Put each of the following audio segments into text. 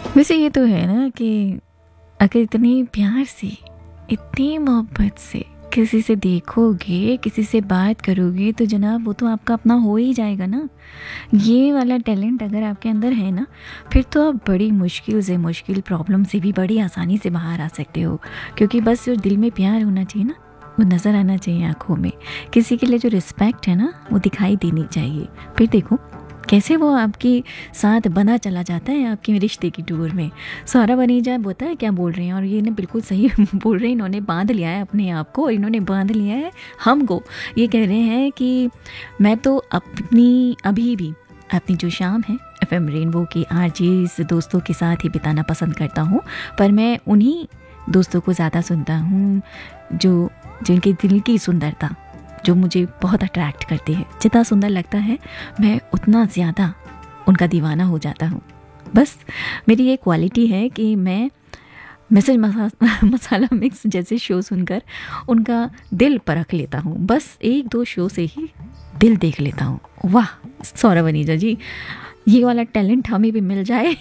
वैसे ये तो है ना कि अगर इतनी प्यार से, इतनी मोहब्बत से किसी से देखोगे, किसी से बात करोगे, तो जनाब वो तो आपका अपना हो ही जाएगा ना। ये वाला टैलेंट अगर आपके अंदर है ना, फिर तो आप बड़ी मुश्किल से, मुश्किल प्रॉब्लम से भी बड़ी आसानी से बाहर आ सकते हो। क्योंकि बस जो दिल में प्यार होना चाहिए ना, वो नज़र आना चाहिए आँखों में। किसी के लिए जो रिस्पेक्ट है ना, वो दिखाई देनी चाहिए। फिर देखो कैसे वो आपके साथ बना चला जाता है आपके रिश्ते की टूर में। सौरभ बनीजा होता है क्या बोल रहे हैं, और ये ने बिल्कुल सही बोल रहे हैं। इन्होंने बांध लिया है अपने आप को, और इन्होंने बांध लिया है हमको। ये कह रहे हैं कि मैं तो अपनी अभी भी अपनी जो शाम है एफएम रेनबो की आरजेस दोस्तों के साथ ही बिताना पसंद करता हूँ, पर मैं उन्हीं दोस्तों को ज़्यादा सुनता हूँ जो जिनके दिल की सुंदरता जो मुझे बहुत अट्रैक्ट करती है। जितना सुंदर लगता है मैं उतना ज़्यादा उनका दीवाना हो जाता हूँ। बस मेरी ये क्वालिटी है कि मैं मैसेज मसाला मिक्स जैसे शो सुनकर उनका दिल परख लेता हूँ। बस एक दो शो से ही दिल देख लेता हूँ। वाह सौरभ वनीजा जी, ये वाला टैलेंट हमें भी मिल जाए।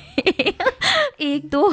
एक दो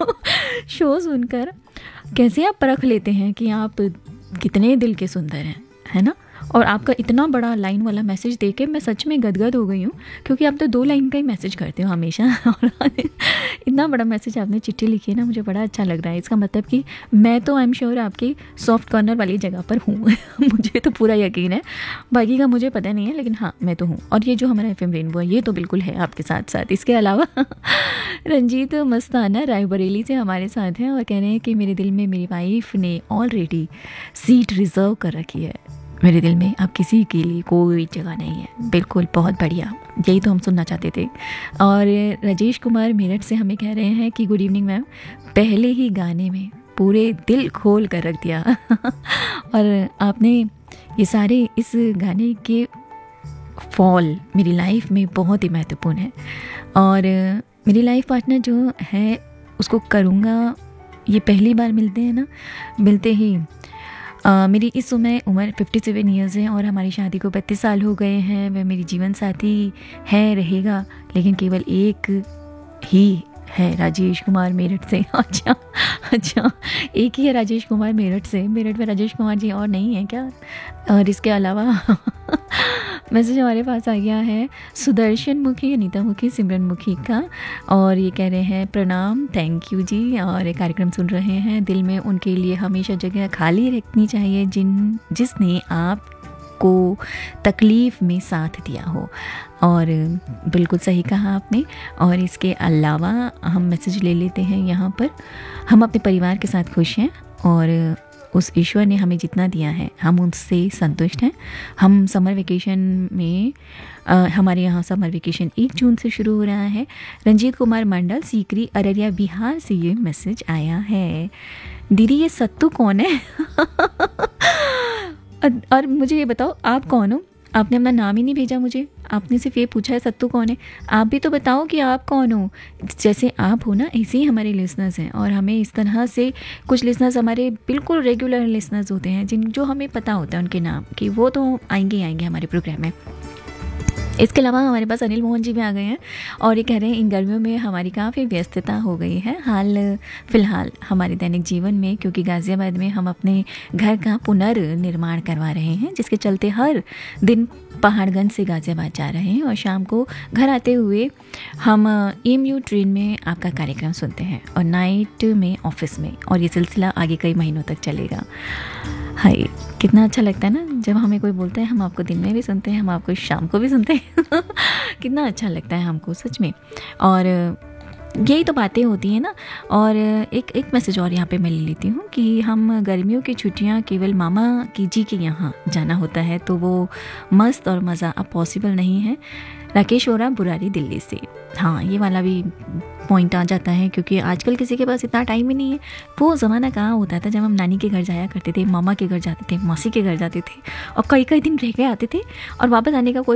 शो सुनकर कैसे आप परख लेते हैं कि आप कितने दिल के सुंदर हैं, है ना। और आपका इतना बड़ा लाइन वाला मैसेज देके मैं सच में गदगद हो गई हूँ, क्योंकि आप तो 2 लाइन का ही मैसेज करते हो हमेशा। और इतना बड़ा मैसेज आपने चिट्ठी लिखी है ना, मुझे बड़ा अच्छा लग रहा है। इसका मतलब कि मैं तो आई एम श्योर आपकी सॉफ्ट कॉर्नर वाली जगह पर हूँ। मुझे तो पूरा यकीन है, बाकी का मुझे पता नहीं है, लेकिन हाँ मैं तो हूँ। और ये जो हमारा एफएम रेनबो है ये तो बिल्कुल है आपके साथ साथ। इसके अलावा रंजीत मस्ताना रायबरेली से हमारे साथ हैं और कह रहे हैं कि मेरे दिल में मेरी वाइफ ने ऑलरेडी सीट रिजर्व कर रखी है। मेरे दिल में अब किसी के लिए कोई जगह नहीं है। बिल्कुल, बहुत बढ़िया, यही तो हम सुनना चाहते थे। और राजेश कुमार मेरठ से हमें कह रहे हैं कि गुड इवनिंग मैम, पहले ही गाने में पूरे दिल खोल कर रख दिया। और आपने ये सारे इस गाने के फॉल मेरी लाइफ में बहुत ही महत्वपूर्ण है। और मेरी लाइफ पार्टनर जो है उसको करूँगा, ये पहली बार मिलते हैं ना, मिलते ही मेरी इस समय उम्र 57 ईयर्स है और हमारी शादी को 32 साल हो गए हैं। वह मेरी जीवन साथी है, रहेगा, लेकिन केवल एक ही है, राजेश कुमार मेरठ से। अच्छा, एक ही है राजेश कुमार मेरठ से। मेरठ में राजेश कुमार जी और नहीं है क्या? और इसके अलावा मैसेज हमारे पास आ गया है सुदर्शन मुखी, अनीता मुखी, सिमरन मुखी का, और ये कह रहे हैं प्रणाम, थैंक यू जी। और एक कार्यक्रम सुन रहे हैं, दिल में उनके लिए हमेशा जगह खाली रखनी चाहिए जिसने आपको तकलीफ़ में साथ दिया हो। और बिल्कुल सही कहा आपने। और इसके अलावा हम मैसेज ले लेते हैं यहाँ पर, हम अपने परिवार के साथ खुश हैं और उस ईश्वर ने हमें जितना दिया है हम उससे संतुष्ट हैं। हम समर वेकेशन में हमारे यहाँ समर वेकेशन 1 जून से शुरू हो रहा है। रंजीत कुमार मंडल, सीकरी, अररिया, बिहार से ये मैसेज आया है। दीदी ये सत्तू कौन है? और मुझे ये बताओ आप कौन हो? आपने अपना नाम ही नहीं भेजा मुझे, आपने सिर्फ ये पूछा है सत्तू कौन है। आप भी तो बताओ कि आप कौन हो। जैसे आप हो ना, ऐसे ही हमारे लिसनर्स हैं, और हमें इस तरह से कुछ लिसनर्स हमारे बिल्कुल रेगुलर लिसनर्स होते हैं जो हमें पता होता है उनके नाम कि वो तो आएंगे हमारे प्रोग्राम में। इसके अलावा हमारे पास अनिल मोहन जी भी आ गए हैं और ये कह रहे हैं इन गर्मियों में हमारी काफ़ी व्यस्तता हो गई है फ़िलहाल हमारे दैनिक जीवन में, क्योंकि गाज़ियाबाद में हम अपने घर का पुनर्निर्माण करवा रहे हैं, जिसके चलते हर दिन पहाड़गंज से गाज़ियाबाद जा रहे हैं और शाम को घर आते हुए हम एमयू ट्रेन में आपका कार्यक्रम सुनते हैं और नाइट में ऑफिस में, और ये सिलसिला आगे कई महीनों तक चलेगा। हाय, कितना अच्छा लगता है ना जब हमें कोई बोलता है हम आपको दिन में भी सुनते हैं, हम आपको शाम को भी सुनते हैं। कितना अच्छा लगता है हमको सच में। और यही तो बातें होती हैं ना। और एक मैसेज और यहाँ पे मैं ले लेती हूँ कि हम गर्मियों की छुट्टियाँ केवल मामा की जी के यहाँ जाना होता है, तो वो मस्त और मज़ा अब पॉसिबल नहीं है। राकेश ओरा, बुरारी, दिल्ली से। हाँ, ये वाला भी पॉइंट आ जाता है, क्योंकि आजकल किसी के पास इतना टाइम ही नहीं है। वो ज़माना कहाँ होता था जब हम नानी के घर जाया करते थे, मामा के घर जाते थे, मौसी के घर जाते थे और कई दिन रह के आते थे और वापस आने का कोई